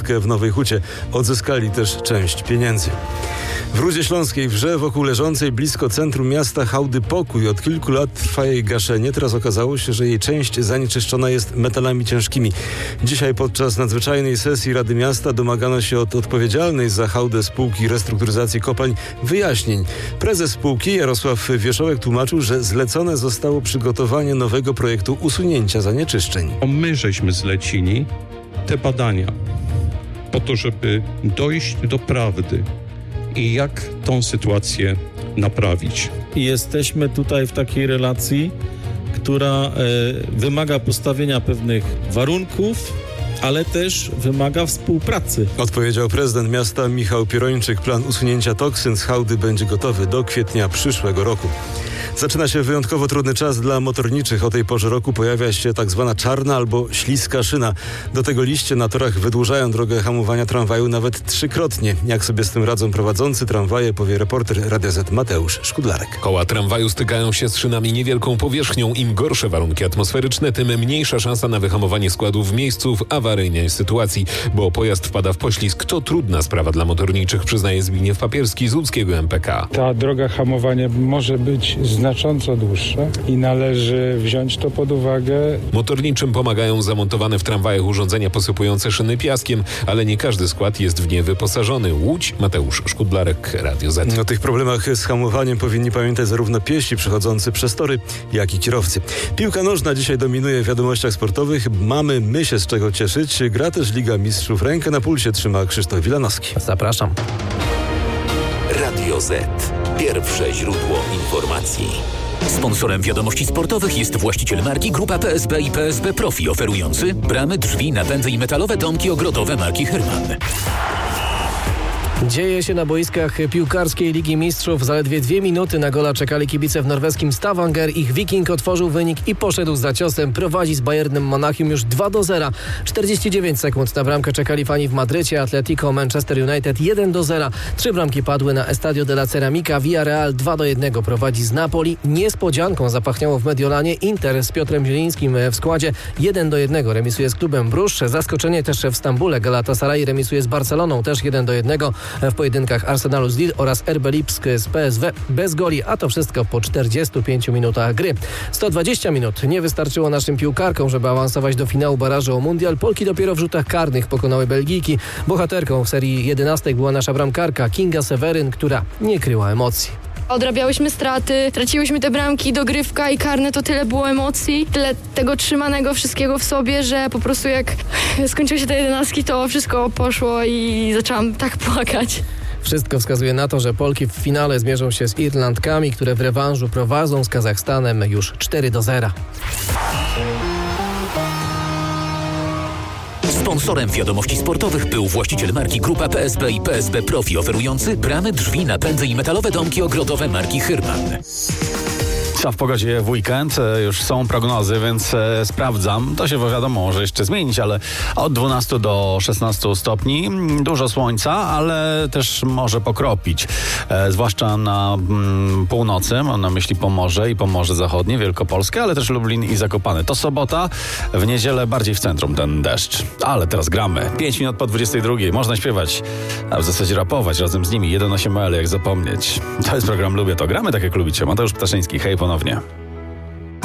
pustkę w Nowej Hucie. Odzyskali też część pieniędzy. W Rudzie Śląskiej, wrze wokół leżącej blisko centrum miasta hałdy Pokój. Od kilku lat trwa jej gaszenie. Teraz okazało się, że jej część zanieczyszczona jest metalami ciężkimi. Dzisiaj podczas nadzwyczajnej sesji Rady Miasta domagano się od odpowiedzialnej za hałdę spółki restrukturyzacji kopalń wyjaśnień. Prezes spółki Jarosław Wieszołek tłumaczył, że zlecone zostało przygotowanie nowego projektu usunięcia zanieczyszczeń. My żeśmy zlecili te badania po to, żeby dojść do prawdy i jak tą sytuację naprawić. Jesteśmy tutaj w takiej relacji, która wymaga postawienia pewnych warunków, ale też wymaga współpracy. Odpowiedział prezydent miasta Michał Pierończyk. Plan usunięcia toksyn z hałdy będzie gotowy do kwietnia przyszłego roku. Zaczyna się wyjątkowo trudny czas dla motorniczych. O tej porze roku pojawia się tak zwana czarna albo śliska szyna. Do tego liście na torach wydłużają drogę hamowania tramwaju nawet trzykrotnie. Jak sobie z tym radzą prowadzący tramwaje, powie reporter Radia Z Mateusz Szkudlarek. Koła tramwaju stykają się z szynami niewielką powierzchnią. Im gorsze warunki atmosferyczne, tym mniejsza szansa na wyhamowanie składów w miejscu w awaryjnej sytuacji, bo pojazd wpada w poślizg. To trudna sprawa dla motorniczych, przyznaje Zbigniew Papierski z łódzkiego MPK. Ta droga hamowania może być znacząco dłuższa i należy wziąć to pod uwagę. Motorniczym pomagają zamontowane w tramwajach urządzenia posypujące szyny piaskiem, ale nie każdy skład jest w nie wyposażony. Łódź, Mateusz Szkudlarek, Radio Z. O tych problemach z hamowaniem powinni pamiętać zarówno piesi przechodzący przez tory, jak i kierowcy. Piłka nożna dzisiaj dominuje w wiadomościach sportowych. My się z czego cieszyć. Gra też Liga Mistrzów. Rękę na pulsie trzyma Krzysztof Wilanowski. Zapraszam. Radio Z. Pierwsze źródło informacji. Sponsorem wiadomości sportowych jest właściciel marki Grupa PSB i PSB Profi, oferujący bramy, drzwi, napędy i metalowe domki ogrodowe marki Hyrman. Dzieje się na boiskach piłkarskiej Ligi Mistrzów. Zaledwie 2 minuty na gola czekali kibice w norweskim Stavanger. Ich Wiking otworzył wynik i poszedł za ciosem. Prowadzi z Bayernem Monachium już 2-0. 49 sekund na bramkę czekali fani w Madrycie. Atletico Manchester United 1-0. 3 bramki padły na Estadio de la Ceramica. Villarreal 2-1 prowadzi z Napoli. Niespodzianką zapachniało w Mediolanie. Inter z Piotrem Zielińskim w składzie 1-1 remisuje z klubem Bruges. Zaskoczenie też w Stambule. Galatasaray remisuje z Barceloną też 1-1. W pojedynkach Arsenalu z Lille oraz RB Lipsk z PSW bez goli, a to wszystko po 45 minutach gry. 120 minut nie wystarczyło naszym piłkarkom, żeby awansować do finału barażu o mundial. Polki dopiero w rzutach karnych pokonały Belgijki. Bohaterką w serii 11 była nasza bramkarka Kinga Seweryn, która nie kryła emocji. Odrabiałyśmy straty, traciłyśmy te bramki, dogrywka i karne, to tyle było emocji, tyle tego trzymanego wszystkiego w sobie, że po prostu jak skończyły się te 11, to wszystko poszło i zaczęłam tak płakać. Wszystko wskazuje na to, że Polki w finale zmierzą się z Irlandkami, które w rewanżu prowadzą z Kazachstanem już 4-0. Sponsorem wiadomości sportowych był właściciel marki Grupa PSB i PSB Profi, oferujący bramy, drzwi, napędy i metalowe domki ogrodowe marki Hyrman. W pogodzie w weekend już są prognozy, więc sprawdzam. To się wiadomo może jeszcze zmienić, ale od 12 do 16 stopni. Dużo słońca, ale też może pokropić. Zwłaszcza na północy, mam na myśli Pomorze i Pomorze Zachodnie, Wielkopolskie, ale też Lublin i Zakopane. To sobota, w niedzielę bardziej w centrum ten deszcz. Ale teraz gramy. 5 minut po 22. Można śpiewać, a w zasadzie rapować razem z nimi. 1.8L, jak zapomnieć. To jest program Lubię to. Gramy tak jak lubicie. Mateusz Ptaszyński. Hej ponownie.